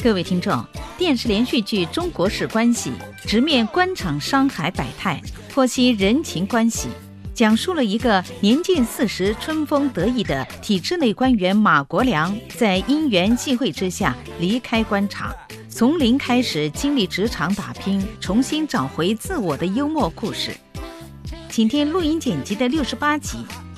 各位听众，电视连续剧《中国式关系》直面官场商海百态，剖析人情关系，讲述了一个年近40、春风得意的体制内官员马国良，在因缘际会之下离开官场，从零开始经历职场打拼，重新找回自我的幽默故事。请听录音剪辑的68集，